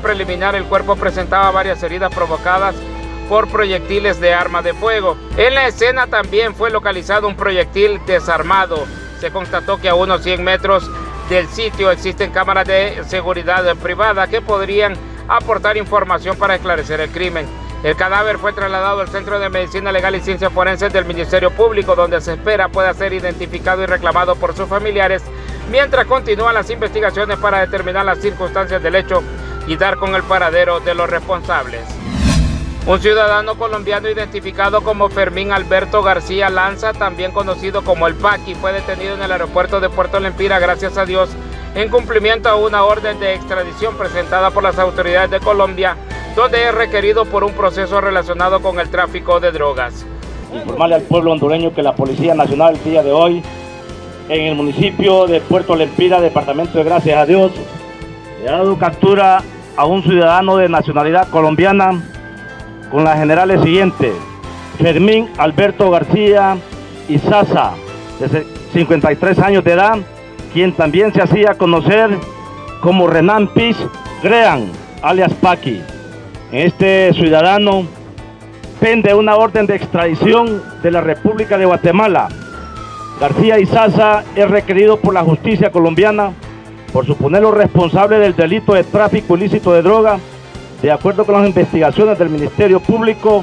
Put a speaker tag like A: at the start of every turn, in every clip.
A: preliminar, el cuerpo presentaba varias heridas provocadas por proyectiles de arma de fuego. En la escena también fue localizado un proyectil desarmado. Se constató que a unos 100 metros del sitio existen cámaras de seguridad privada que podrían aportar información para esclarecer el crimen. El cadáver fue trasladado al Centro de Medicina Legal y Ciencias Forenses del Ministerio Público, donde se espera pueda ser identificado y reclamado por sus familiares, mientras continúan las investigaciones para determinar las circunstancias del hecho y dar con el paradero de los responsables. Un ciudadano colombiano identificado como Fermín Alberto García Lanza, también conocido como el Paqui, fue detenido en el aeropuerto de Puerto Lempira, gracias a Dios, en cumplimiento a una orden de extradición presentada por las autoridades de Colombia, donde es requerido por un proceso relacionado con el tráfico de drogas.
B: Informarle al pueblo hondureño que la Policía Nacional el día de hoy, en el municipio de Puerto Lempira, departamento de Gracias a Dios, le ha dado captura a un ciudadano de nacionalidad colombiana con las generales siguientes: Fermín Alberto García Izaza, de 53 años de edad, quien también se hacía conocer como Renan Piz Grean, alias Paqui. Este ciudadano pende una orden de extradición de la República de Guatemala. García Izaza es requerido por la justicia colombiana por suponerlo responsable del delito de tráfico ilícito de droga. De acuerdo con las investigaciones del Ministerio Público,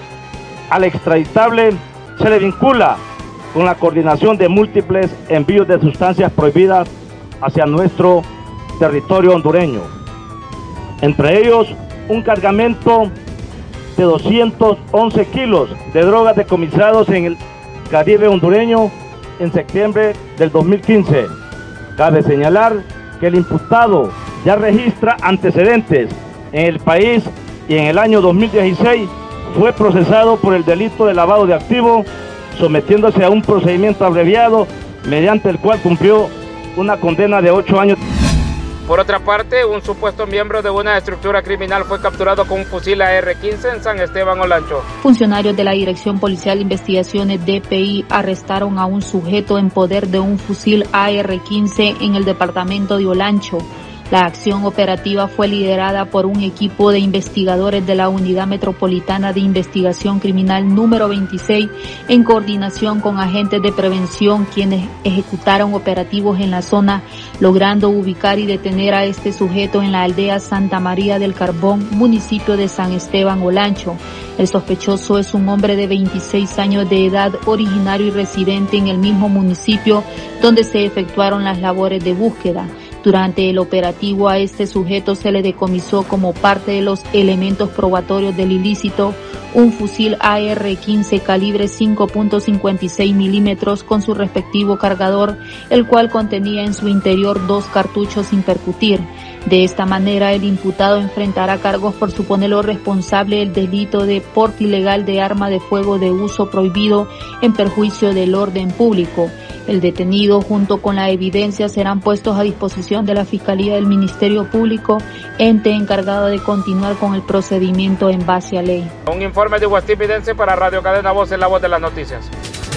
B: al extraditable se le vincula con la coordinación de múltiples envíos de sustancias prohibidas hacia nuestro territorio hondureño. Entre ellos, un cargamento de 211 kilos de drogas decomisados en el Caribe hondureño en septiembre del 2015. Cabe señalar que el imputado ya registra antecedentes en el país y en el año 2016 fue procesado por el delito de lavado de activos, sometiéndose a un procedimiento abreviado mediante el cual cumplió una condena de 8 años.
A: Por otra parte, un supuesto miembro de una estructura criminal fue capturado con un fusil AR-15 en San Esteban Olancho.
C: Funcionarios de la Dirección Policial de Investigaciones DPI arrestaron a un sujeto en poder de un fusil AR-15 en el departamento de Olancho. La acción operativa fue liderada por un equipo de investigadores de la Unidad Metropolitana de Investigación Criminal número 26, en coordinación con agentes de prevención, quienes ejecutaron operativos en la zona, logrando ubicar y detener a este sujeto en la aldea Santa María del Carbón, municipio de San Esteban Olancho. El sospechoso es un hombre de 26 años de edad, originario y residente en el mismo municipio donde se efectuaron las labores de búsqueda. Durante el operativo a este sujeto se le decomisó como parte de los elementos probatorios del ilícito un fusil AR-15 calibre 5.56 milímetros con su respectivo cargador, el cual contenía en su interior 2 cartuchos sin percutir. De esta manera, el imputado enfrentará cargos por suponerlo responsable del delito de porte ilegal de arma de fuego de uso prohibido en perjuicio del orden público. El detenido, junto con la evidencia, serán puestos a disposición de la Fiscalía del Ministerio Público, ente encargado de continuar con el procedimiento en base a ley.
A: Un informe de Guastipidense para Radio Cadena Voz, en la voz de las noticias.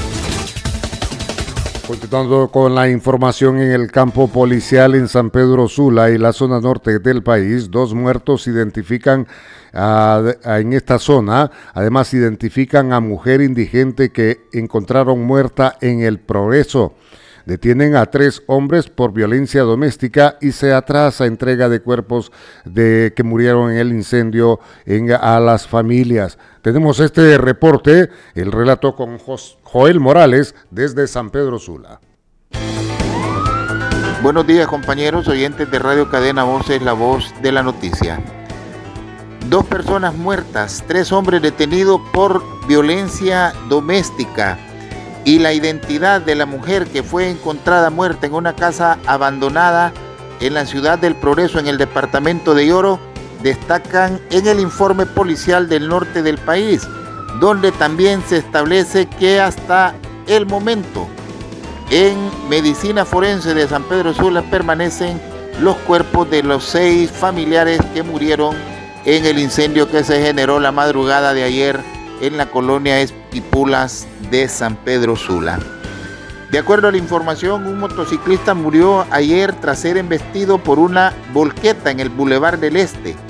D: Continuando con la información, en el campo policial en San Pedro Sula y la zona norte del país, 2 muertos identifican en esta zona. Además, identifican a mujer indigente que encontraron muerta en El Progreso. Detienen a 3 hombres por violencia doméstica y se atrasa entrega de cuerpos que murieron en el incendio a las familias. Tenemos este reporte, el relato con Joel Morales desde San Pedro Sula.
E: Buenos días, compañeros oyentes de Radio Cadena Voz, es la voz de la noticia. 2 personas muertas, 3 hombres detenidos por violencia doméstica y la identidad de la mujer que fue encontrada muerta en una casa abandonada en la ciudad del Progreso, en el departamento de Yoro, destacan en el informe policial del norte del país, donde también se establece que hasta el momento en medicina forense de San Pedro Sula permanecen los cuerpos de los 6 familiares que murieron en el incendio que se generó la madrugada de ayer en la colonia Espipulas de San Pedro Sula. De acuerdo a la información, un motociclista murió ayer tras ser embestido por una volqueta en el Boulevard del Este.